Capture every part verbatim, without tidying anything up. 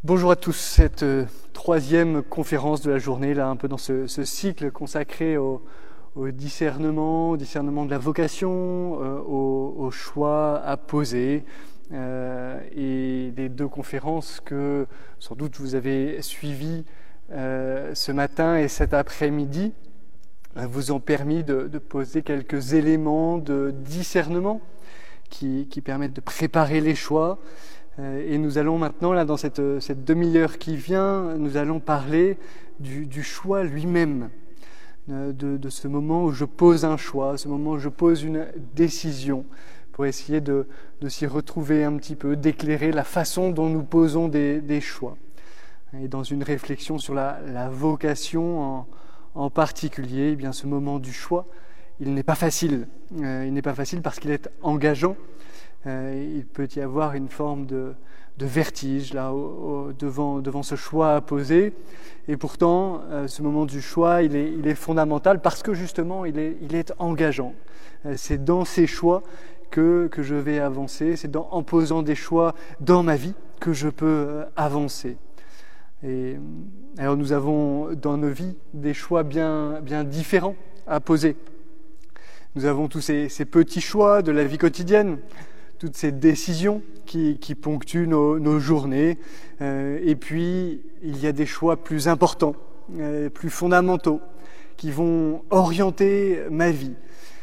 Bonjour à tous, cette euh, troisième conférence de la journée, là un peu dans ce, ce cycle consacré au, au discernement, au discernement de la vocation, euh, au, au choix à poser, euh, et les deux conférences que sans doute vous avez suivies euh, ce matin et cet après-midi euh, vous ont permis de, de poser quelques éléments de discernement qui, qui permettent de préparer les choix. Et nous allons maintenant, là, dans cette, cette demi-heure qui vient, nous allons parler du, du choix lui-même, de, de ce moment où je pose un choix, ce moment où je pose une décision, pour essayer de, de s'y retrouver un petit peu, d'éclairer la façon dont nous posons des, des choix. Et dans une réflexion sur la, la vocation en, en particulier, eh bien, ce moment du choix, il n'est pas facile. Euh, il n'est pas facile parce qu'il est engageant. Euh, il peut y avoir une forme de, de vertige là, au, au, devant, devant ce choix à poser. Et pourtant, euh, ce moment du choix, il est, il est fondamental parce que justement, il est, il est engageant. Euh, c'est dans ces choix que, que je vais avancer. C'est dans, en posant des choix dans ma vie que je peux euh, avancer. Et, alors nous avons dans nos vies des choix bien, bien différents à poser. Nous avons tous ces, ces petits choix de la vie quotidienne, toutes ces décisions qui, qui ponctuent nos, nos journées. Euh, et puis, il y a des choix plus importants, euh, plus fondamentaux, qui vont orienter ma vie.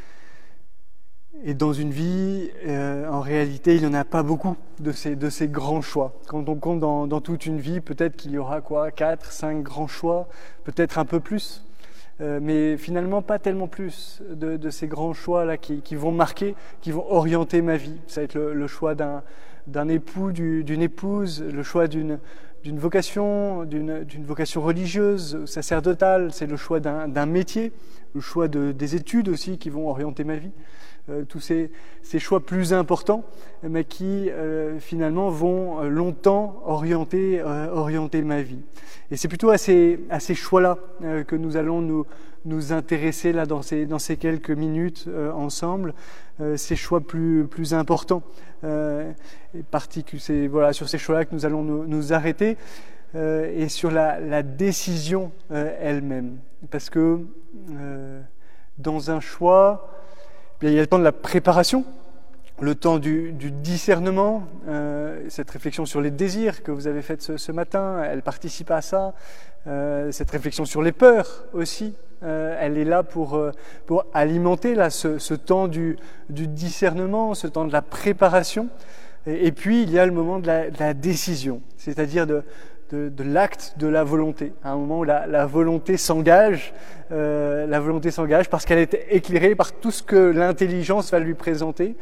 Et dans une vie, euh, en réalité, il n'y en a pas beaucoup de ces, de ces grands choix. Quand on compte dans, dans toute une vie, peut-être qu'il y aura quoi, quatre, cinq grands choix, peut-être un peu plus. Euh, mais finalement pas tellement plus de, de ces grands choix là qui, qui vont marquer, qui vont orienter ma vie. Ça va être le, le choix d'un, d'un époux, du, d'une épouse, le choix d'une, d'une vocation, d'une, d'une vocation religieuse, sacerdotale, c'est le choix d'un, d'un métier, le choix de, des études aussi qui vont orienter ma vie. Euh, tous ces, ces choix plus importants, mais qui euh, finalement vont longtemps orienter, euh, orienter ma vie. Et c'est plutôt à ces, à ces choix-là euh, que nous allons nous, nous intéresser là, dans, ces, dans ces quelques minutes euh, ensemble, euh, ces choix plus, plus importants. Euh, et particu- c'est, voilà, sur ces choix-là que nous allons nous, nous arrêter euh, et sur la, la décision euh, elle-même. Parce que euh, dans un choix, il y a le temps de la préparation, le temps du, du discernement, euh, cette réflexion sur les désirs que vous avez faite ce, ce matin, elle participe à ça. Euh, cette réflexion sur les peurs aussi, euh, elle est là pour, euh, pour alimenter là, ce, ce temps du, du discernement, ce temps de la préparation. Et, et puis, il y a le moment de la, de la décision, c'est-à-dire de, de, de l'acte de la volonté, un moment où la, la volonté s'engage, euh, la volonté s'engage parce qu'elle est éclairée par tout ce que l'intelligence va lui présenter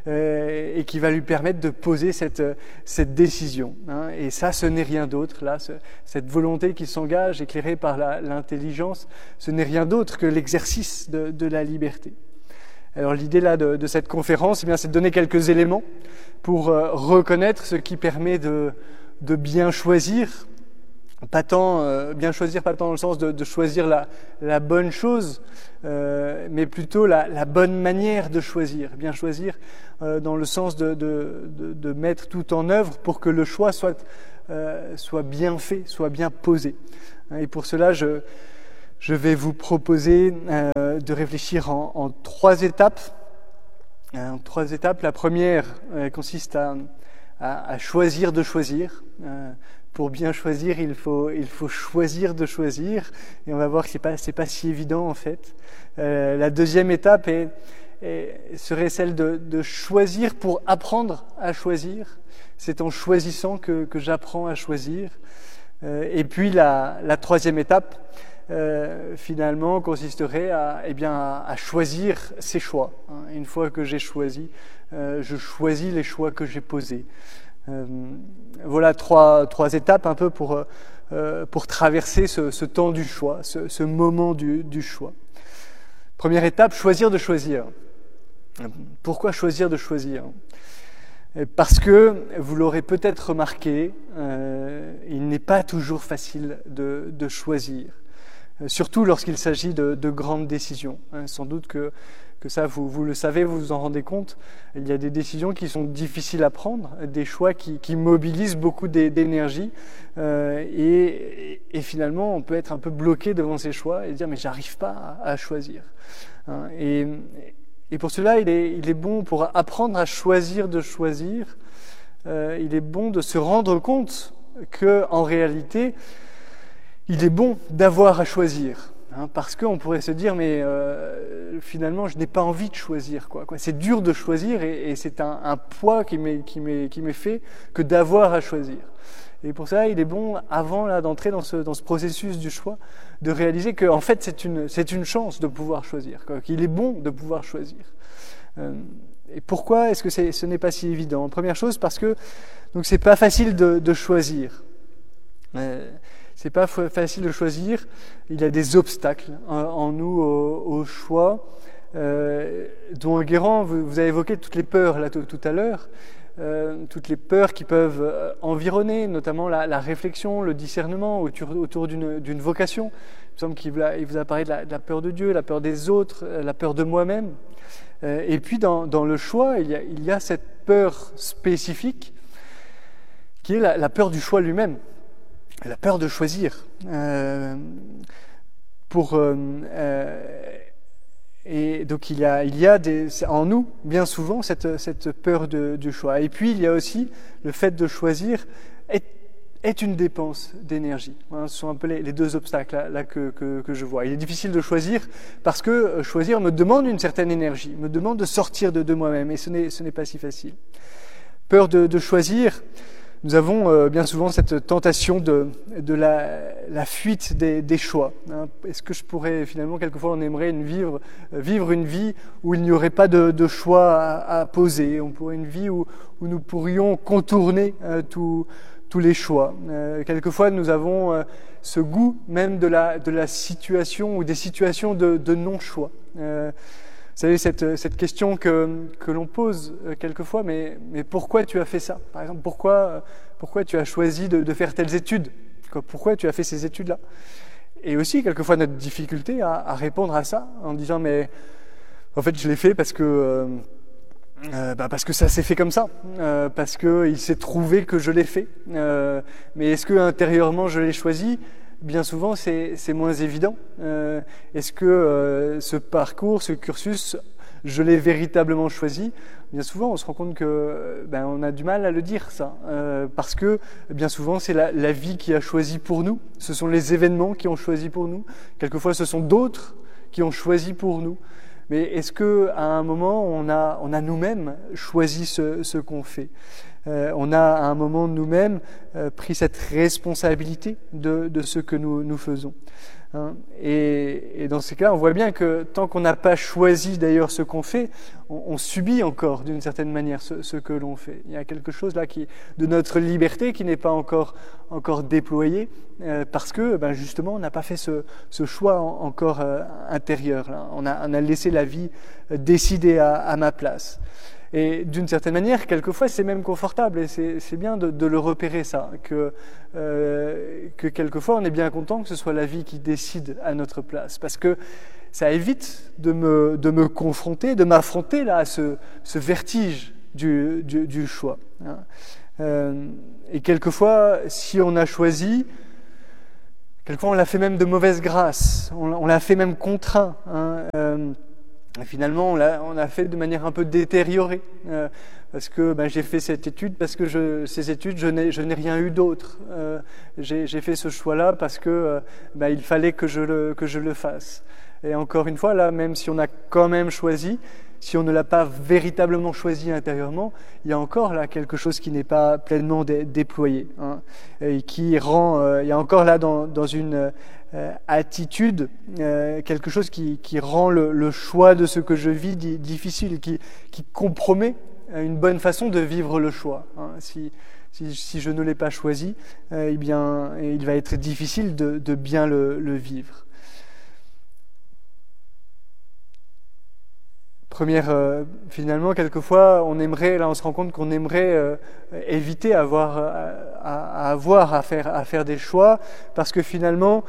euh, et qui va lui permettre de poser cette, cette décision. Hein. Et ça, ce n'est rien d'autre. Là, ce, cette volonté qui s'engage, éclairée par la, l'intelligence, ce n'est rien d'autre que l'exercice de, de la liberté. Alors l'idée là de, de cette conférence, eh bien, c'est de donner quelques éléments pour euh, reconnaître ce qui permet de de bien choisir, pas tant euh, bien choisir, pas tant dans le sens de, de choisir la, la bonne chose, euh, mais plutôt la, la bonne manière de choisir. Bien choisir euh, dans le sens de, de, de, de mettre tout en œuvre pour que le choix soit, euh, soit bien fait, soit bien posé. Et pour cela, je, je vais vous proposer euh, de réfléchir en, en trois étapes. En trois étapes. La première euh, consiste à À, à choisir de choisir. Euh, pour bien choisir, il faut, il faut choisir de choisir. Et on va voir que c'est pas, c'est pas si évident en fait. Euh, la deuxième étape est, est, serait celle de, de choisir pour apprendre à choisir. C'est en choisissant que, que j'apprends à choisir. Euh, et puis la, la troisième étape, euh, finalement, consisterait à, eh bien, à, à choisir ses choix. Hein. Une fois que j'ai choisi, Euh, je choisis les choix que j'ai posés. Euh, voilà trois, trois étapes un peu pour, euh, pour traverser ce, ce temps du choix, ce, ce moment du, du choix. Première étape, choisir de choisir. Pourquoi choisir de choisir ? Parce que, vous l'aurez peut-être remarqué, euh, il n'est pas toujours facile de, de choisir. Surtout lorsqu'il s'agit de, de grandes décisions. Hein, sans doute que que ça, vous, vous le savez, vous vous en rendez compte. Il y a des décisions qui sont difficiles à prendre, des choix qui, qui mobilisent beaucoup d'énergie. Euh, et, et finalement, on peut être un peu bloqué devant ces choix et dire « mais j'arrive pas à, à choisir hein ». Et, et pour cela, il est, il est bon, pour apprendre à choisir de choisir, euh, il est bon de se rendre compte qu'en réalité, il est bon d'avoir à choisir. Hein, parce qu'on pourrait se dire, mais euh, finalement, je n'ai pas envie de choisir. Quoi, quoi. C'est dur de choisir et, et c'est un, un poids qui m'est, qui m'est, qui m'est fait que d'avoir à choisir. Et pour ça, il est bon, avant là, d'entrer dans ce, dans ce processus du choix, de réaliser qu'en fait, c'est une, c'est une chance de pouvoir choisir, quoi, qu'il est bon de pouvoir choisir. Euh, et pourquoi est-ce que c'est, ce n'est pas si évident ? Première chose, parce que donc, c'est pas facile de, de choisir. Euh, C'est pas facile de choisir. Il y a des obstacles en, en nous au, au choix. Euh, dont Guérand, vous, vous avez évoqué toutes les peurs là tout, tout à l'heure, euh, toutes les peurs qui peuvent environner, notamment la, la réflexion, le discernement autour, autour d'une, d'une vocation. Il me semble qu'il vous a, il vous a parlé de la, de la peur de Dieu, la peur des autres, la peur de moi-même. Euh, et puis dans, dans le choix, il y, a, il y a cette peur spécifique qui est la, la peur du choix lui-même. La peur de choisir. Euh, pour, euh, euh, et donc il y a, il y a des, en nous, bien souvent, cette, cette peur de, du choix. Et puis il y a aussi le fait de choisir est, est une dépense d'énergie. Voilà, ce sont un peu les, les deux obstacles là, là que, que, que je vois. Il est difficile de choisir parce que choisir me demande une certaine énergie, me demande de sortir de, de moi-même, et ce n'est, ce n'est pas si facile. Peur de, de choisir. Nous avons euh, bien souvent cette tentation de, de la, la fuite des, des choix. Hein. Est-ce que je pourrais, finalement, quelquefois on aimerait une vivre, vivre une vie où il n'y aurait pas de, de choix à, à poser. On pourrait une vie où, où nous pourrions contourner euh, tout, tous les choix. Euh, quelquefois nous avons euh, ce goût même de la, de la situation ou des situations de, de non-choix. Euh, Vous savez, cette, cette question que, que l'on pose euh, quelquefois, mais, mais pourquoi tu as fait ça ? Par exemple, pourquoi, pourquoi tu as choisi de, de faire telles études ? Pourquoi tu as fait ces études-là ? Et aussi, quelquefois, notre difficulté à, à répondre à ça, en disant, mais en fait, je l'ai fait parce que, euh, euh, bah parce que ça s'est fait comme ça, euh, parce qu'il s'est trouvé que je l'ai fait. Euh, mais est-ce que intérieurement, je l'ai choisi ? Bien souvent, c'est, c'est moins évident. Euh, est-ce que euh, ce parcours, ce cursus, je l'ai véritablement choisi ? Bien souvent, on se rend compte que ben, on a du mal à le dire, ça. Euh, parce que, bien souvent, c'est la, la vie qui a choisi pour nous. Ce sont les événements qui ont choisi pour nous. Quelquefois, ce sont d'autres qui ont choisi pour nous. Mais est-ce qu'à un moment, on a, on a nous-mêmes choisi ce, ce qu'on fait ? Euh, on a à un moment nous-mêmes euh, pris cette responsabilité de, de ce que nous, nous faisons. Hein. Et, et dans ces cas, on voit bien que tant qu'on n'a pas choisi d'ailleurs ce qu'on fait, on, on subit encore d'une certaine manière ce, ce que l'on fait. Il y a quelque chose là qui, de notre liberté qui n'est pas encore, encore déployé euh, parce que ben justement on n'a pas fait ce, ce choix en, encore euh, intérieur. Là. On, a, on a laissé la vie euh, décider à, à ma place. Et d'une certaine manière, quelquefois, c'est même confortable et c'est, c'est bien de, de le repérer, ça, que, euh, que quelquefois, on est bien content que ce soit la vie qui décide à notre place. Parce que ça évite de me, de me confronter, de m'affronter là, à ce, ce vertige du, du, du choix. Hein. Euh, et quelquefois, si on a choisi, quelquefois, on l'a fait même de mauvaise grâce, on, on l'a fait même contraint. Hein. Euh, Et finalement, on l'a, on l'a fait de manière un peu détériorée, euh, parce que ben, j'ai fait cette étude, parce que je, ces études, je n'ai, je n'ai rien eu d'autre. Euh, j'ai, j'ai fait ce choix-là parce que euh, ben, il fallait que je, le, que je le fasse. Et encore une fois, là, même si on a quand même choisi, si on ne l'a pas véritablement choisi intérieurement, il y a encore là quelque chose qui n'est pas pleinement dé- déployé, hein, et qui rend, euh, il y a encore là dans, dans une euh, attitude euh, quelque chose qui, qui rend le, le choix de ce que je vis di- difficile, qui, qui compromet une bonne façon de vivre le choix. Hein. Si, si, si je ne l'ai pas choisi, euh, eh bien, il va être difficile de, de bien le, le vivre. Première, euh, finalement, quelquefois, on aimerait, là, on se rend compte qu'on aimerait euh, éviter avoir, à, à avoir à faire, à faire des choix, parce que finalement,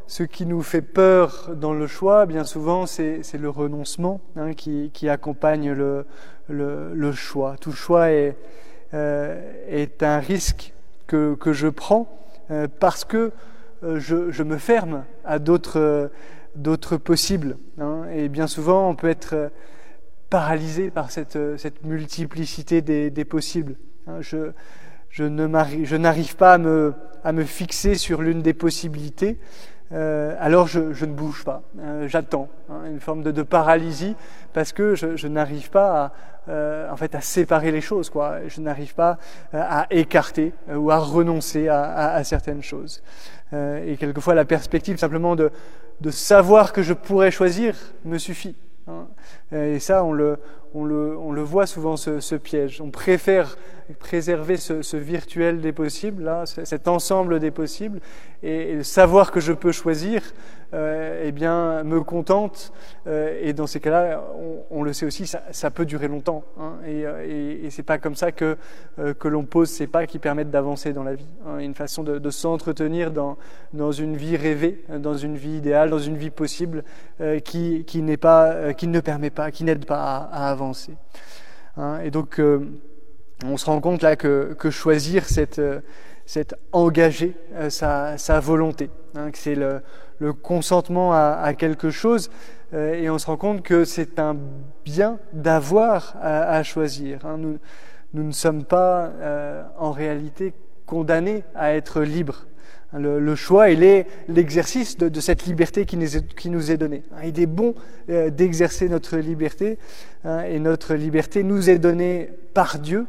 ce qui nous fait peur dans le choix, bien souvent, c'est, c'est le renoncement hein, qui, qui accompagne le, le, le choix. Tout choix est, euh, est un risque que, que je prends euh, parce que euh, je, je me ferme à d'autres, euh, d'autres possibles. Hein, et bien souvent, on peut être euh, paralysé par cette, cette multiplicité des, des possibles. Hein, je, je, ne je n'arrive pas à me, à me fixer sur l'une des possibilités. Euh, alors je, je ne bouge pas, euh, j'attends, hein, une forme de, de paralysie parce que je, je n'arrive pas à, euh, en fait, à séparer les choses, quoi. Je n'arrive pas euh, à écarter euh, ou à renoncer à, à, à certaines choses. Euh, et quelquefois la perspective simplement de, de savoir que je pourrais choisir me suffit. Hein. Et ça, on le, on le, on le voit souvent, ce, ce piège. On préfère préserver ce, ce virtuel des possibles, là, cet ensemble des possibles, et, et savoir que je peux choisir, euh, eh bien, me contente. Euh, et dans ces cas-là, on, on le sait aussi, ça, ça peut durer longtemps. Hein, et, et, et c'est pas comme ça que euh, que l'on pose ces pas qui permettent d'avancer dans la vie. Hein, une façon de, de s'entretenir dans dans une vie rêvée, dans une vie idéale, dans une vie possible, euh, qui qui n'est pas, euh, qui ne permet pas, qui n'aide pas à, à avancer. Hein, et donc euh, on se rend compte là que, que choisir, c'est, c'est engager euh, sa, sa volonté, hein, que c'est le, le consentement à, à quelque chose, euh, et on se rend compte que c'est un bien d'avoir à, à choisir. Hein. Nous, nous ne sommes pas euh, en réalité condamnés à être libres. Le, le choix, il est l'exercice de, de cette liberté qui nous est, qui nous est donnée. Il est bon euh, d'exercer notre liberté, hein, et notre liberté nous est donnée par Dieu,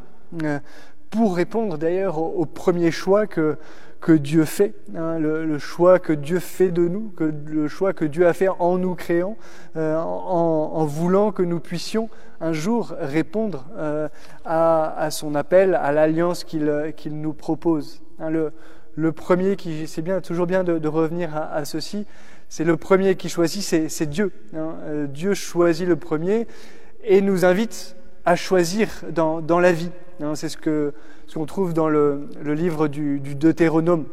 pour répondre d'ailleurs au, au premier choix que, que Dieu fait, hein, le, le choix que Dieu fait de nous, que, le choix que Dieu a fait en nous créant, euh, en, en voulant que nous puissions un jour répondre euh, à, à son appel, à l'alliance qu'il, qu'il nous propose. Hein, le, le premier qui, c'est bien, toujours bien de, de revenir à, à ceci, c'est le premier qui choisit, c'est, c'est Dieu. Hein, euh, Dieu choisit le premier et nous invite à choisir dans, dans la vie. C'est ce, que, ce qu'on trouve dans le, le livre du, du Deutéronome.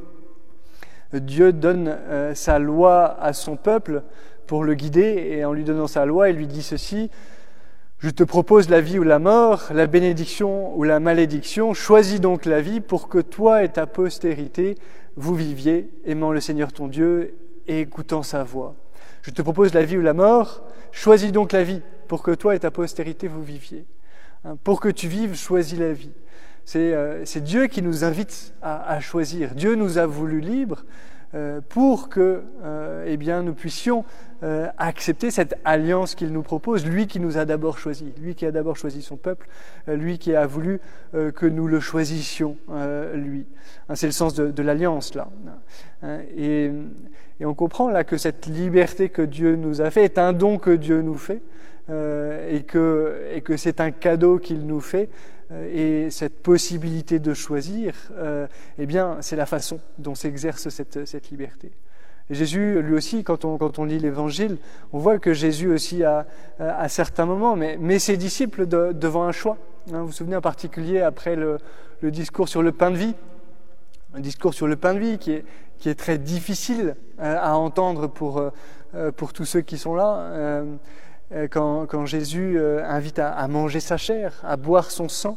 Dieu donne euh, sa loi à son peuple pour le guider, et en lui donnant sa loi, il lui dit ceci: « Je te propose la vie ou la mort, la bénédiction ou la malédiction. Choisis donc la vie pour que toi et ta postérité, vous viviez, aimant le Seigneur ton Dieu et écoutant sa voix. Je te propose la vie ou la mort, choisis donc la vie pour que toi et ta postérité, vous viviez. » Pour que tu vives, choisis la vie. C'est, euh, c'est Dieu qui nous invite à, à choisir. Dieu nous a voulu libres euh, pour que euh, eh bien, nous puissions euh, accepter cette alliance qu'il nous propose. Lui qui nous a d'abord choisis, lui qui a d'abord choisi son peuple, euh, lui qui a voulu euh, que nous le choisissions, euh, lui. Hein, c'est le sens de, de l'alliance, là. Hein, et, et on comprend là que cette liberté que Dieu nous a fait est un don que Dieu nous fait. Euh, et, que, et que c'est un cadeau qu'il nous fait, euh, et cette possibilité de choisir, euh, eh bien, c'est la façon dont s'exerce cette, cette liberté. Et Jésus, lui aussi, quand on, quand on lit l'Évangile, on voit que Jésus aussi, à, à certains moments, met, met ses disciples de, devant un choix. Hein, vous vous souvenez en particulier après le, le discours sur le pain de vie, un discours sur le pain de vie qui est, qui est très difficile euh, à entendre pour, euh, pour tous ceux qui sont là. Euh, Quand, quand Jésus euh, invite à, à manger sa chair, à boire son sang,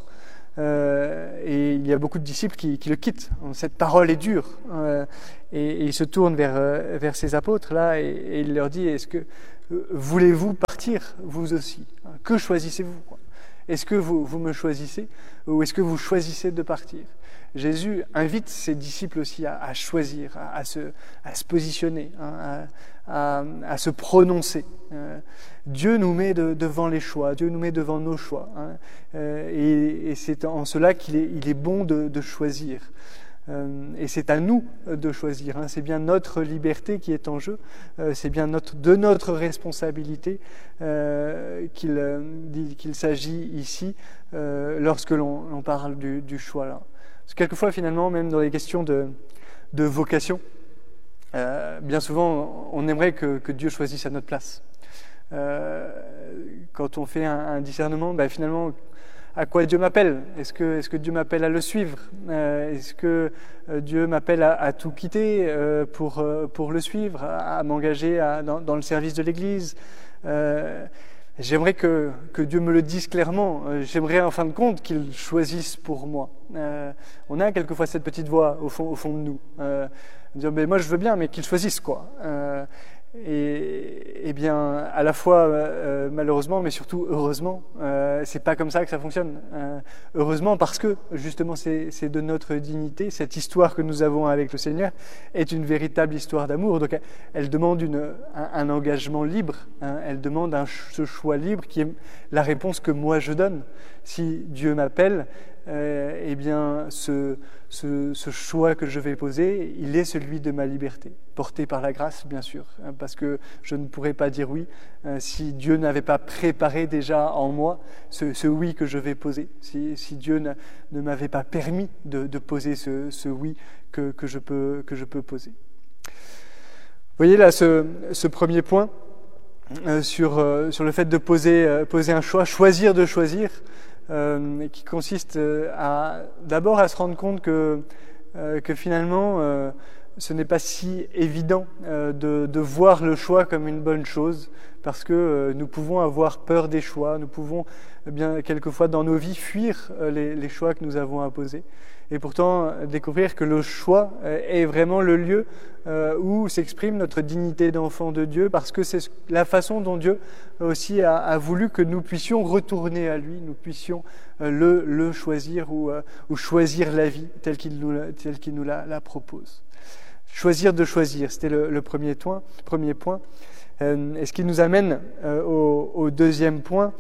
euh, et il y a beaucoup de disciples qui, qui le quittent. Cette parole est dure, euh, et, et il se tourne vers, euh, vers ses apôtres là, et, et il leur dit: est-ce que euh, voulez-vous partir vous aussi? Que choisissez-vous, quoi? Est-ce que vous, vous me choisissez, ou est-ce que vous choisissez de partir? Jésus invite ses disciples aussi à, à choisir, à, à, se, à se positionner, hein, à, à, à se prononcer. Euh, Dieu nous met de, devant les choix, Dieu nous met devant nos choix. Hein, euh, et, et c'est en cela qu'il est, il est bon de, de choisir. Euh, et c'est à nous de choisir. Hein, c'est bien notre liberté qui est en jeu. Euh, c'est bien notre, de notre responsabilité euh, qu'il, euh, qu'il s'agit ici euh, lorsque l'on, l'on parle du, du choix là. Parce que quelquefois, finalement, même dans les questions de, de vocation, euh, bien souvent, on aimerait que, que Dieu choisisse à notre place. Euh, quand on fait un, un discernement, ben finalement, à quoi Dieu m'appelle. Est-ce que, est-ce que Dieu m'appelle à le suivre? euh, Est-ce que euh, Dieu m'appelle à, à tout quitter euh, pour, euh, pour le suivre, à, à m'engager à, dans, dans le service de l'Église? euh, J'aimerais que, que Dieu me le dise clairement. Euh, J'aimerais en fin de compte qu'il choisisse pour moi. Euh, on a quelquefois cette petite voix au fond, au fond de nous. Euh, dire, mais moi je veux bien, mais qu'il choisisse quoi. Euh, Et, et bien, à la fois euh, malheureusement, mais surtout heureusement, euh, c'est pas comme ça que ça fonctionne. Euh, heureusement parce que justement c'est, c'est de notre dignité. Cette histoire que nous avons avec le Seigneur est une véritable histoire d'amour. Donc elle, elle demande une, un, un engagement libre. Hein, elle demande un, ce choix libre qui est la réponse que moi je donne. Si Dieu m'appelle, euh, eh bien ce, ce, ce choix que je vais poser, il est celui de ma liberté, porté par la grâce bien sûr, hein, parce que je ne pourrais pas dire oui euh, si Dieu n'avait pas préparé déjà en moi ce, ce oui que je vais poser, si, si Dieu ne, ne m'avait pas permis de, de poser ce, ce oui que, que, je peux, que je peux poser. Vous voyez là ce, ce premier point euh, sur, euh, sur le fait de poser, euh, poser un choix, choisir de choisir. Euh, qui consiste à d'abord à se rendre compte que, euh, que finalement euh, ce n'est pas si évident euh, de, de voir le choix comme une bonne chose, parce que euh, nous pouvons avoir peur des choix, nous pouvons eh bien quelquefois dans nos vies fuir euh, les, les choix que nous avons à poser, et pourtant découvrir que le choix euh, est vraiment le lieu euh, où s'exprime notre dignité d'enfant de Dieu, parce que c'est la façon dont Dieu aussi a, a voulu que nous puissions retourner à lui, nous puissions euh, le, le choisir ou, euh, ou choisir la vie telle qu'il nous, telle qu'il nous la, la propose. Choisir de choisir, c'était le, le premier, point, premier point. Euh, et ce qui nous amène euh, au, au deuxième point,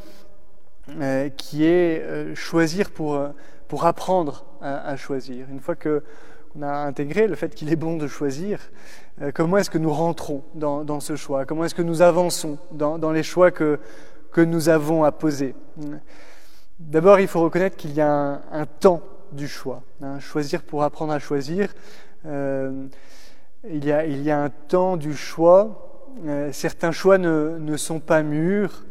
euh, qui est euh, choisir pour, pour apprendre à, à choisir. Une fois que on a intégré le fait qu'il est bon de choisir, euh, comment est-ce que nous rentrons dans, dans ce choix? Comment est-ce que nous avançons dans, dans les choix que, que nous avons à poser? D'abord, il faut reconnaître qu'il y a un, un temps du choix. Hein, choisir pour apprendre à choisir. Euh, il, y a, il y a un temps du choix. Euh, certains choix ne, ne sont pas mûrs.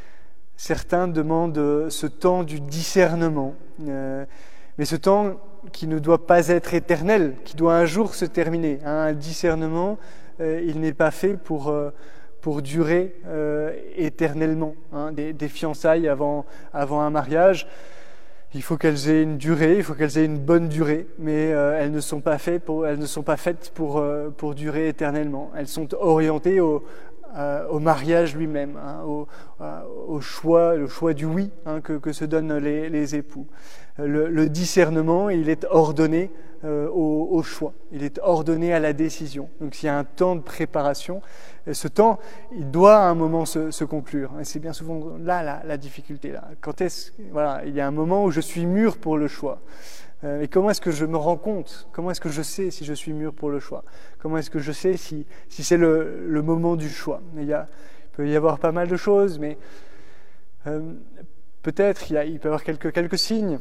Certains demandent ce temps du discernement. Euh, mais ce temps qui ne doit pas être éternel, qui doit un jour se terminer. Hein, un discernement, euh, il n'est pas fait pour, euh, pour durer euh, éternellement. Hein, des, des fiançailles avant, avant un mariage, il faut qu'elles aient une durée, il faut qu'elles aient une bonne durée, mais euh, elles ne sont pas faites pour, elles ne sont pas faites pour, euh, pour durer éternellement. Elles sont orientées au, euh, au mariage lui-même, hein, au, euh, au choix, le choix du oui hein, que, que se donnent les, les époux. Le, le discernement, il est ordonné euh, au, au choix, il est ordonné à la décision. Donc il y a un temps de préparation, et ce temps, il doit à un moment se, se conclure. Et c'est bien souvent là la, la difficulté. Là. Quand est-ce, voilà, il y a un moment où je suis mûr pour le choix. Euh, et comment est-ce que je me rends compte? Comment est-ce que je sais si je suis mûr pour le choix? Comment est-ce que je sais si, si c'est le, le moment du choix? il, y a, il peut y avoir pas mal de choses, mais euh, peut-être il, y a, il peut y avoir quelques, quelques signes.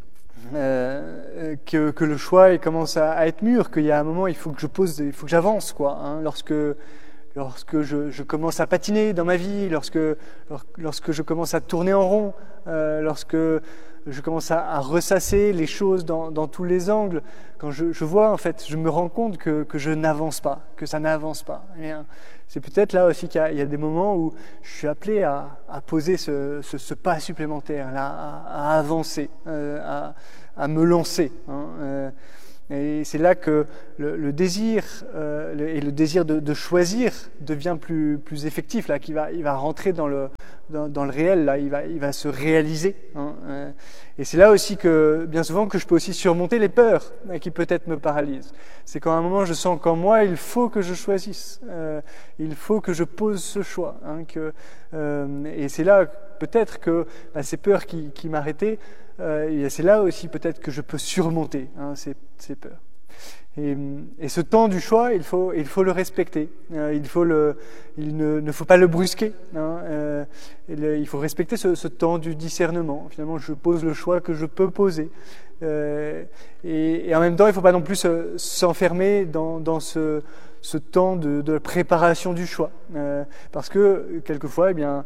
Euh, que, que le choix il commence à, à être mûr, qu'il y a un moment il faut que je pose, il faut que j'avance quoi. Hein, lorsque lorsque je, je commence à patiner dans ma vie, lorsque lorsque je commence à tourner en rond, euh, lorsque je commence à, à ressasser les choses dans, dans tous les angles, quand je, je vois en fait, je me rends compte que, que je n'avance pas, que ça n'avance pas. Et, hein, c'est peut-être là aussi qu'il y a, il y a des moments où je suis appelé à, à poser ce, ce, ce pas supplémentaire, là, à, à avancer, euh, à, à me lancer. Hein, euh, et c'est là que le, le désir euh, le, et le désir de, de choisir devient plus, plus effectif, là, qu'il va, il va rentrer dans le, dans, dans le réel, là, il va, il va se réaliser. Hein, euh, et c'est là aussi que, bien souvent, que je peux aussi surmonter les peurs euh, qui peut-être me paralysent. C'est quand à un moment je sens qu'en moi, il faut que je choisisse, euh, il faut que je pose ce choix. Hein, que, euh, et c'est là peut-être que bah, ces peurs qui, qui m'arrêtaient, Euh, c'est là aussi peut-être que je peux surmonter hein, ces, ces peurs. Et, et ce temps du choix, il faut, il faut le respecter. Euh, il faut le, il ne, ne faut pas le brusquer. Hein, euh, le, il faut respecter ce, ce temps du discernement. Finalement, je pose le choix que je peux poser. Euh, et, et en même temps, il ne faut pas non plus se, s'enfermer dans, dans ce, ce temps de, de préparation du choix. Euh, parce que, quelquefois, eh bien,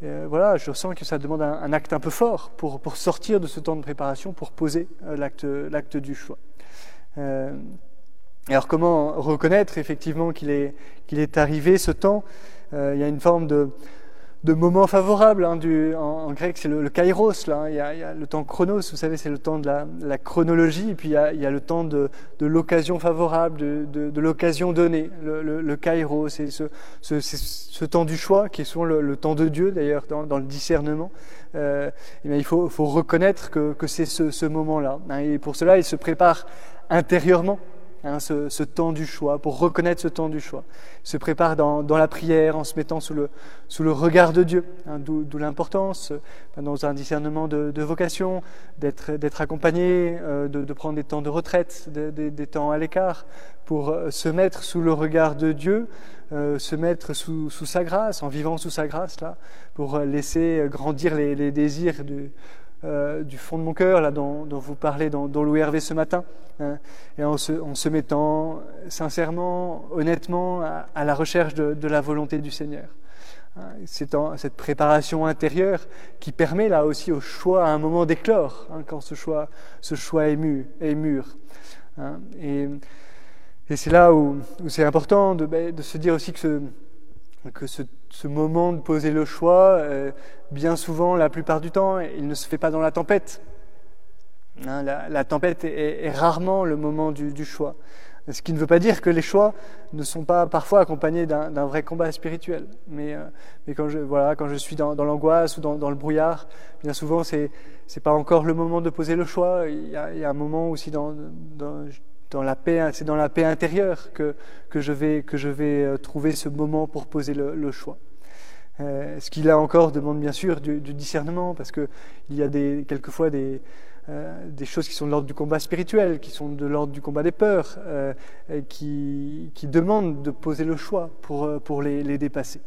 euh, voilà, je sens que ça demande un, un acte un peu fort pour, pour sortir de ce temps de préparation, pour poser euh, l'acte, l'acte du choix. Euh, alors comment reconnaître effectivement qu'il est, qu'il est arrivé ce temps? euh, Il y a une forme de, de moment favorable, hein, du, en, en grec c'est le, le kairos, là, hein. il, y a, il y a le temps chronos, vous savez, c'est le temps de la, la chronologie, et puis il y a, il y a le temps de, de l'occasion favorable, de, de, de l'occasion donnée, le, le, le kairos, c'est ce, ce, ce temps du choix qui est souvent le, le temps de Dieu d'ailleurs dans, dans le discernement. Euh, et bien, il faut, faut reconnaître que, que c'est ce, ce moment-là, hein, et pour cela il se prépare intérieurement. Hein, ce, ce temps du choix, pour reconnaître ce temps du choix. Il se prépare dans, dans la prière en se mettant sous le, sous le regard de Dieu, hein, d'où, d'où l'importance, euh, dans un discernement de, de vocation, d'être, d'être accompagné, euh, de, de prendre des temps de retraite, de, de, des temps à l'écart, pour euh, se mettre sous le regard de Dieu, euh, se mettre sous, sous sa grâce, en vivant sous sa grâce, là, pour laisser grandir les, les désirs du Euh, du fond de mon cœur, là, dont, dont vous parlez dans, dans Louis Hervé ce matin, hein, et en se, en se mettant sincèrement, honnêtement, à, à la recherche de, de la volonté du Seigneur. Hein, c'est en, cette préparation intérieure qui permet là aussi au choix à un moment d'éclore, hein, quand ce choix, ce choix est, mu, est mûr. Hein, et, et c'est là où, où c'est important de, de se dire aussi que ce que ce, ce moment de poser le choix, euh, bien souvent, la plupart du temps, il ne se fait pas dans la tempête. Hein, la, la tempête est, est rarement le moment du, du choix. Ce qui ne veut pas dire que les choix ne sont pas parfois accompagnés d'un, d'un vrai combat spirituel. Mais, euh, mais quand, je, voilà, quand je suis dans, dans l'angoisse ou dans, dans le brouillard, bien souvent, c'est c'est pas encore le moment de poser le choix. Il y a, il y a un moment aussi dans... dans Dans la paix, c'est dans la paix intérieure que, que, je, vais, que je vais trouver ce moment pour poser le, le choix. Euh, ce qui là encore demande bien sûr du, du discernement, parce qu'il y a des, quelquefois des, euh, des choses qui sont de l'ordre du combat spirituel, qui sont de l'ordre du combat des peurs, euh, qui, qui demandent de poser le choix pour, pour les, les dépasser.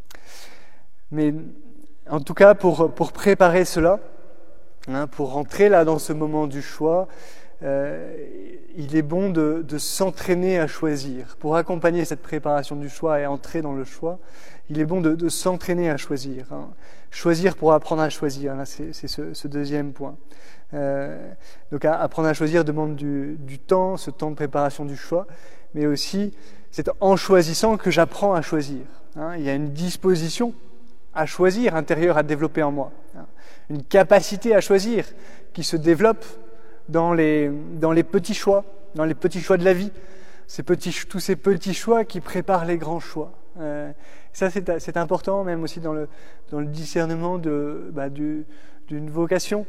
Mais en tout cas, pour, pour préparer cela, hein, pour rentrer là dans ce moment du choix, Euh, il est bon de, de s'entraîner à choisir. Pour accompagner cette préparation du choix et entrer dans le choix, il est bon de, de s'entraîner à choisir. Hein. Choisir pour apprendre à choisir, là, c'est, c'est ce, ce deuxième point. Euh, donc apprendre à choisir demande du, du temps, ce temps de préparation du choix, mais aussi c'est en choisissant que j'apprends à choisir. Hein. Il y a une disposition à choisir intérieure à développer en moi. Hein. Une capacité à choisir qui se développe dans les, dans les petits choix, dans les petits choix de la vie, ces petits, tous ces petits choix qui préparent les grands choix. Euh, ça, c'est, c'est important, même aussi dans le, dans le discernement de, bah, du, d'une vocation,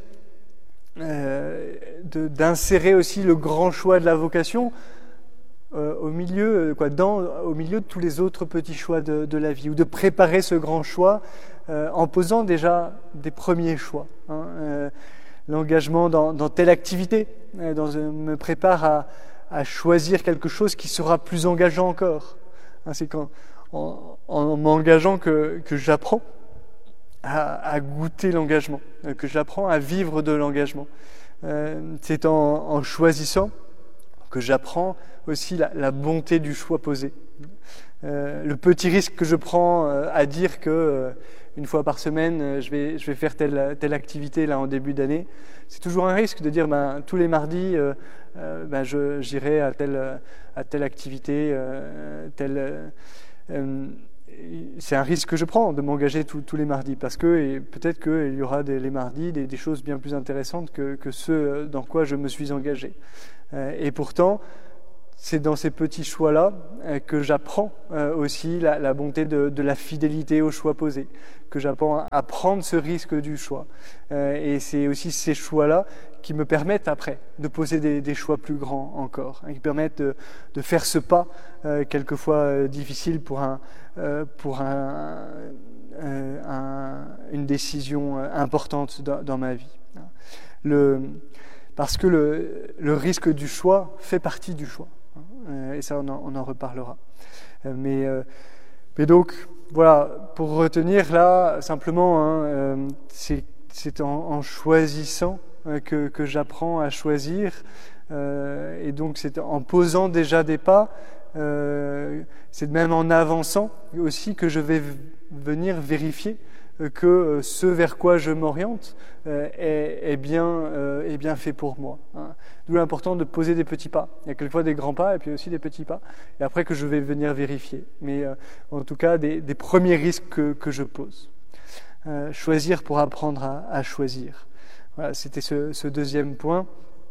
euh, de, d'insérer aussi le grand choix de la vocation euh, au, milieu, quoi, dans, au milieu de tous les autres petits choix de, de la vie, ou de préparer ce grand choix euh, en posant déjà des premiers choix. Hein, euh, L'engagement dans, dans telle activité dans, me prépare à, à choisir quelque chose qui sera plus engageant encore. Hein, c'est quand, en, en m'engageant que, que j'apprends à, à goûter l'engagement, que j'apprends à vivre de l'engagement. Euh, c'est en, en choisissant que j'apprends aussi la, la bonté du choix posé. Euh, le petit risque que je prends euh, à dire que euh, une fois par semaine, euh, je vais, je vais faire telle, telle activité là en début d'année, c'est toujours un risque de dire ben, tous les mardis, euh, euh, ben, je, j'irai à telle, à telle activité, euh, telle, euh, c'est un risque que je prends de m'engager tous, tous les mardis, parce que et peut-être qu'il y aura des, les mardis des, des choses bien plus intéressantes que, que ceux dans quoi je me suis engagé. Euh, et pourtant, c'est dans ces petits choix-là euh, que j'apprends euh, aussi la, la bonté de, de la fidélité aux choix posés, que j'apprends à, à prendre ce risque du choix. Euh, et c'est aussi ces choix-là qui me permettent après de poser des, des choix plus grands encore, hein, qui permettent de, de faire ce pas euh, quelquefois euh, difficile pour, un, euh, pour un, euh, un, une décision importante dans, dans ma vie. Le, parce que le, le risque du choix fait partie du choix. Et ça, on en, on en reparlera. Mais, euh, mais donc, voilà, pour retenir là, simplement, hein, euh, c'est, c'est en, en choisissant euh, que, que j'apprends à choisir. Euh, et donc, c'est en posant déjà des pas, euh, c'est même en avançant aussi que je vais v- venir vérifier que ce vers quoi je m'oriente est, est, bien, est bien fait pour moi. Hein. D'où l'important de poser des petits pas. Il y a quelquefois des grands pas et puis aussi des petits pas, et après que je vais venir vérifier. Mais euh, en tout cas, des, des premiers risques que, que je pose. Euh, choisir pour apprendre à, à choisir. Voilà, c'était ce, ce deuxième point.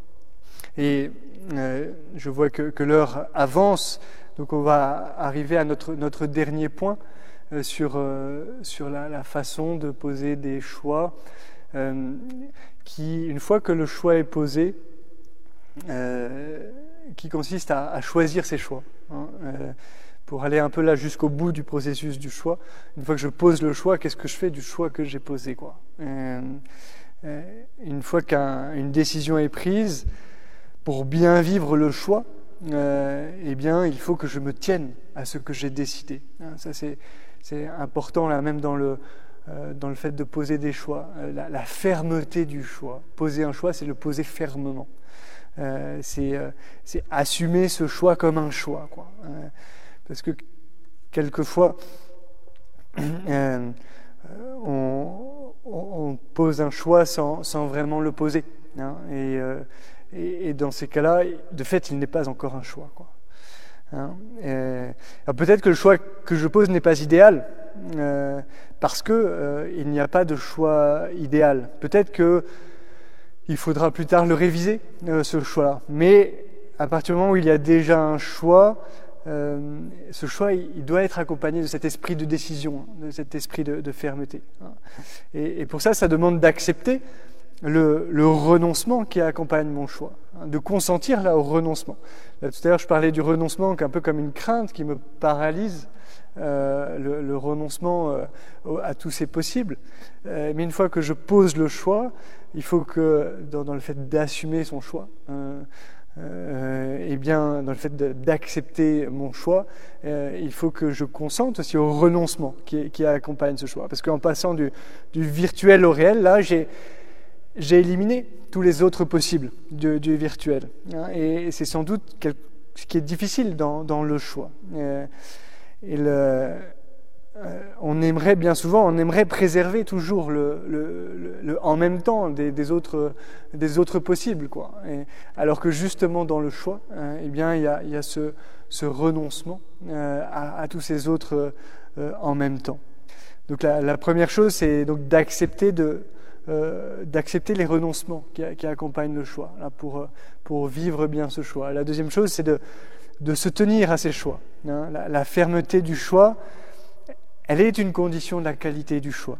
Et euh, je vois que, que l'heure avance, donc on va arriver à notre, notre dernier point euh, sur, euh, sur la, la façon de poser des choix, euh, qui, une fois que le choix est posé, euh, qui consiste à, à choisir ses choix. Hein, euh, pour aller un peu là jusqu'au bout du processus du choix, une fois que je pose le choix, qu'est-ce que je fais du choix que j'ai posé, quoi. Euh, euh, une fois qu'une décision est prise, pour bien vivre le choix, euh, eh bien, il faut que je me tienne à ce que j'ai décidé. Hein, ça, c'est, c'est important, là, même dans le, euh, dans le fait de poser des choix. Euh, la, la fermeté du choix. Poser un choix, c'est le poser fermement. Euh, c'est, euh, c'est assumer ce choix comme un choix, quoi. Euh, parce que, quelquefois, euh, on, on pose un choix sans, sans vraiment le poser. Hein, et... Euh, Et, et dans ces cas-là, de fait, il n'est pas encore un choix, quoi. Hein, alors peut-être que le choix que je pose n'est pas idéal, euh, parce que euh, il n'y a pas de choix idéal. Peut-être que il faudra plus tard le réviser, euh, ce choix-là. Mais à partir du moment où il y a déjà un choix, euh, ce choix, il, il doit être accompagné de cet esprit de décision, de cet esprit de, de fermeté. Hein. Et, et pour ça, ça demande d'accepter Le, le renoncement qui accompagne mon choix, hein, de consentir là au renoncement. Là, tout à l'heure, je parlais du renoncement un peu comme une crainte qui me paralyse, euh, le, le renoncement euh, à tous ces possibles. Euh, mais une fois que je pose le choix, il faut que, dans, dans le fait d'assumer son choix, euh, euh, et bien dans le fait de, d'accepter mon choix, euh, il faut que je consente aussi au renoncement qui, qui accompagne ce choix. Parce qu'en passant du, du virtuel au réel, là, j'ai J'ai éliminé tous les autres possibles du, du virtuel. Hein, et c'est sans doute quelque, ce qui est difficile dans, dans le choix. Euh, et le, euh, on aimerait bien souvent, on aimerait préserver toujours le, le, le, le en même temps des, des, autres, des autres possibles, quoi. Et, alors que justement dans le choix, hein, eh bien, il y a, il y a ce, ce renoncement euh, à, à tous ces autres euh, en même temps. Donc la, la première chose, c'est donc d'accepter de Euh, d'accepter les renoncements qui, qui accompagnent le choix, là, pour, pour vivre bien ce choix. La deuxième chose, c'est de, de se tenir à ces choix. Hein. La, la fermeté du choix, elle est une condition de la qualité du choix.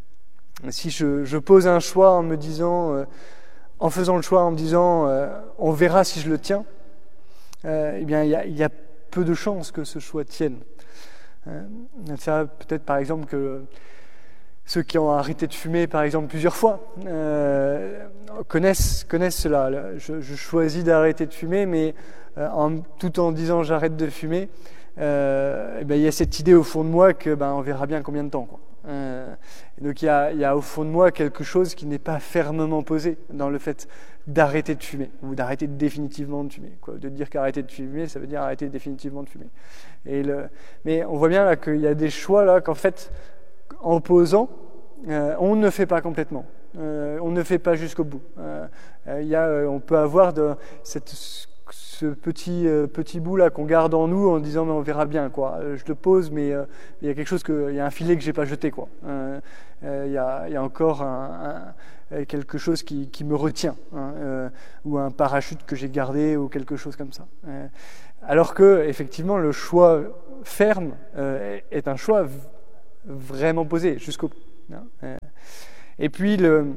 Si je, je pose un choix en me disant, euh, en faisant le choix en me disant, euh, on verra si je le tiens, euh, eh bien, il y a, il y a peu de chances que ce choix tienne. Euh, ça, peut-être par exemple que ceux qui ont arrêté de fumer, par exemple, plusieurs fois, euh, connaissent, connaissent cela. Je, je choisis d'arrêter de fumer, mais euh, en, tout en disant j'arrête de fumer, euh, et ben, il y a cette idée au fond de moi que ben, on verra bien combien de temps, quoi. Euh, et donc il y, a, il y a au fond de moi quelque chose qui n'est pas fermement posé dans le fait d'arrêter de fumer, ou d'arrêter définitivement de fumer. Quoi. De dire qu'arrêter de fumer, ça veut dire arrêter définitivement de fumer. Et le, mais on voit bien là qu'il y a des choix là qu'en fait, en posant, euh, on ne fait pas complètement. Euh, on ne fait pas jusqu'au bout. Euh, il y a, on peut avoir de, cette, ce petit, euh, petit bout là qu'on garde en nous en disant mais on verra bien, quoi. Je le pose, mais euh, il y a quelque chose que, il y a un filet que j'ai pas jeté, quoi. Euh, euh, il, y a, il y a encore un, un, quelque chose qui, qui me retient, hein, euh, ou un parachute que j'ai gardé ou quelque chose comme ça. Euh, alors que effectivement le choix ferme euh, est un choix vraiment posé jusqu'au bout. Hein. Et puis le,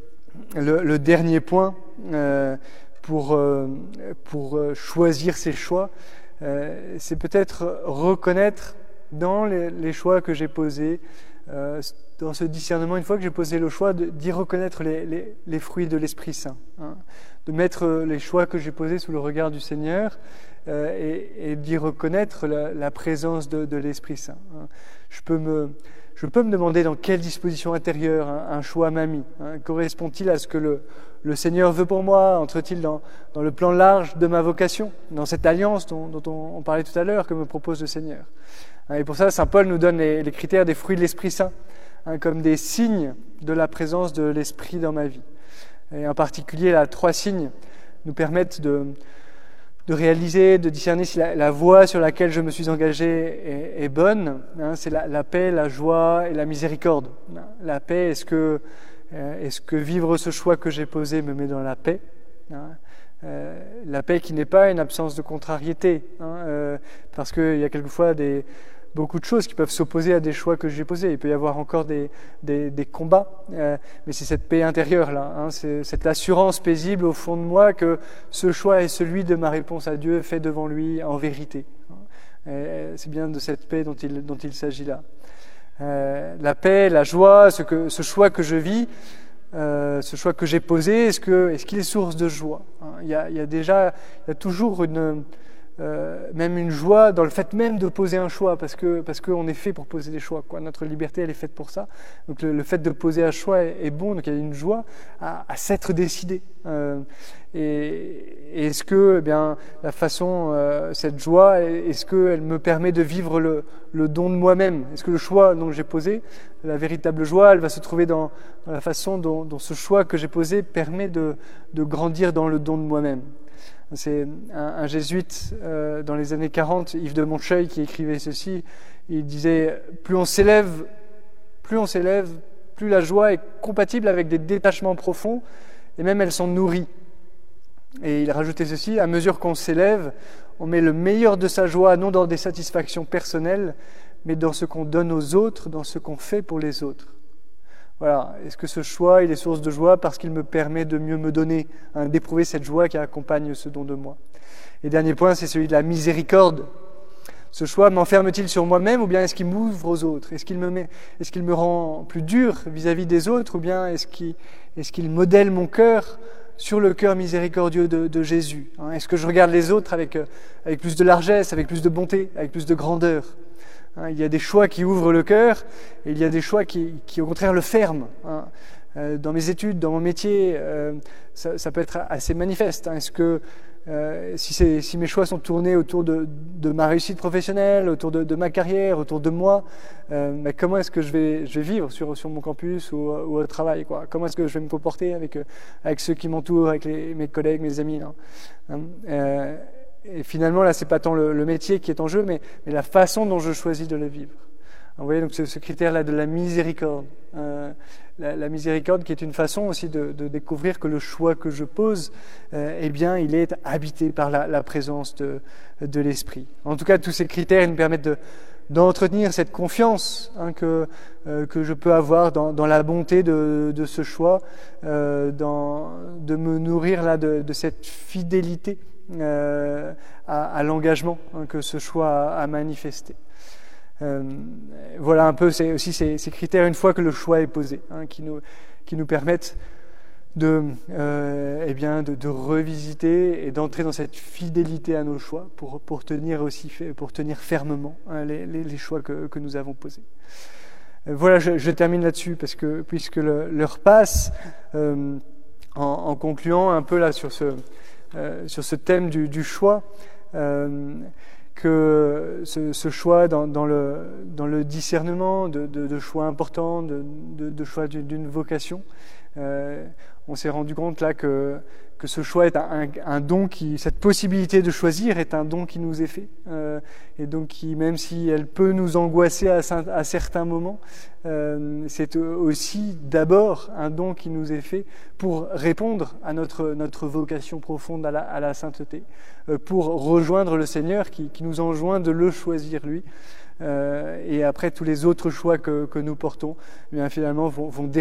le, le dernier point euh, pour, euh, pour choisir ses choix, euh, c'est peut-être reconnaître dans les, les choix que j'ai posés, euh, dans ce discernement, une fois que j'ai posé le choix, de, d'y reconnaître les, les, les fruits de l'Esprit Saint, hein, de mettre les choix que j'ai posés sous le regard du Seigneur euh, et, et d'y reconnaître la, la présence de, de l'Esprit Saint. Hein. Je peux me Je peux me demander dans quelle disposition intérieure un, un choix m'a mis. Hein, correspond-il à ce que le, le Seigneur veut pour moi? Entre-t-il dans, dans le plan large de ma vocation, dans cette alliance dont, dont on, on parlait tout à l'heure, que me propose le Seigneur? Hein, et pour ça, saint Paul nous donne les, les critères des fruits de l'Esprit Saint. hein, comme des signes de la présence de l'Esprit dans ma vie. Et en particulier, là, trois signes nous permettent de, de réaliser, de discerner si la, la voie sur laquelle je me suis engagé est, est bonne. Hein, c'est la, la paix, la joie et la miséricorde. La paix, est-ce que, euh, est-ce que vivre ce choix que j'ai posé me met dans la paix, hein? Euh, la paix qui n'est pas une absence de contrariété, hein, euh, parce qu'il y a quelquefois des, beaucoup de choses qui peuvent s'opposer à des choix que j'ai posés. Il peut y avoir encore des, des, des combats, euh, mais c'est cette paix intérieure-là, hein, c'est cette assurance paisible au fond de moi que ce choix est celui de ma réponse à Dieu fait devant lui en vérité. Euh, c'est bien de cette paix dont il, dont il s'agit là. Euh, la paix, la joie, ce, que, ce choix que je vis, Euh, ce choix que j'ai posé, est-ce que, est-ce qu'il est source de joie, hein? il, y a, il y a déjà, il y a toujours une, euh, même une joie dans le fait même de poser un choix, parce que parce qu'on est fait pour poser des choix, quoi. Notre liberté, elle est faite pour ça. Donc le, le fait de poser un choix est, est bon, donc il y a une joie à, à s'être décidé. Euh, et, et est-ce que, eh bien, la façon, euh, cette joie, est-ce qu'elle me permet de vivre le, le don de moi-même? Est-ce que le choix dont j'ai posé, la véritable joie, elle va se trouver dans, dans la façon dont, dont ce choix que j'ai posé permet de, de grandir dans le don de moi-même? C'est un, un jésuite euh, dans les années quarante, Yves de Montreuil, qui écrivait ceci. Il disait « Plus on s'élève, plus on s'élève, plus la joie est compatible avec des détachements profonds, et même elle s'en nourrit. » Et il rajoutait ceci, à mesure qu'on s'élève, on met le meilleur de sa joie, non dans des satisfactions personnelles, mais dans ce qu'on donne aux autres, dans ce qu'on fait pour les autres. Voilà. Est-ce que ce choix, il est source de joie parce qu'il me permet de mieux me donner, hein, d'éprouver cette joie qui accompagne ce don de moi? Et dernier point, c'est celui de la miséricorde. Ce choix m'enferme-t-il sur moi-même ou bien est-ce qu'il m'ouvre aux autres? Est-ce qu'il me met, est-ce qu'il me rend plus dur vis-à-vis des autres ou bien est-ce qu'il, est-ce qu'il modèle mon cœur sur le cœur miséricordieux de, de Jésus, hein? Est-ce que je regarde les autres avec, avec plus de largesse, avec plus de bonté, avec plus de grandeur, hein? Il y a des choix qui ouvrent le cœur et il y a des choix qui, qui au contraire le ferment, hein? Euh, dans mes études, dans mon métier, euh, ça, ça peut être assez manifeste, hein? Est-ce que euh, si, c'est, si mes choix sont tournés autour de, de ma réussite professionnelle, autour de, de ma carrière, autour de moi, euh, mais comment est-ce que je vais, je vais vivre sur, sur mon campus ou, ou au travail, quoi? Comment est-ce que je vais me comporter avec, avec ceux qui m'entourent, avec les, mes collègues, mes amis, là, hein? euh, Et finalement, là, c'est pas tant le, le métier qui est en jeu, mais, mais la façon dont je choisis de le vivre. Vous voyez, donc ce, ce critère-là de la miséricorde, euh, la, la miséricorde qui est une façon aussi de, de découvrir que le choix que je pose, euh, eh bien, il est habité par la, la présence de, de l'Esprit. En tout cas, tous ces critères ils me permettent de, d'entretenir cette confiance, hein, que, euh, que je peux avoir dans, dans la bonté de, de ce choix, euh, dans, de me nourrir là de, de cette fidélité euh, à, à l'engagement, hein, que ce choix a, a manifesté. Euh, voilà un peu c'est aussi ces, ces critères une fois que le choix est posé, hein, qui nous qui nous permettent de euh, eh bien de, de revisiter et d'entrer dans cette fidélité à nos choix pour pour tenir aussi pour tenir fermement, hein, les, les les choix que que nous avons posés. Euh, voilà, je, je termine là-dessus parce que puisque le, l'heure passe, euh, en, en concluant un peu là sur ce euh, sur ce thème du, du choix. Euh, que ce, ce choix dans, dans, le, dans le discernement de, de, de choix importants, de, de, de choix d'une vocation, euh, on s'est rendu compte là que, que ce choix est un, un, un don qui, cette possibilité de choisir est un don qui nous est fait, euh, et donc qui, même si elle peut nous angoisser à, à certains moments, euh, c'est aussi d'abord un don qui nous est fait pour répondre à notre, notre vocation profonde à la, à la sainteté, euh, pour rejoindre le Seigneur qui, qui nous enjoint de le choisir lui, euh, et après tous les autres choix que, que nous portons, eh bien, finalement vont, vont